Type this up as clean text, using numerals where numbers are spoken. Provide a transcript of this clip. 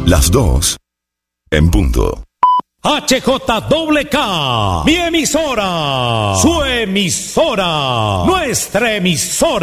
Las 2 en punto. HJWK, mi emisora, su emisora, nuestra emisora.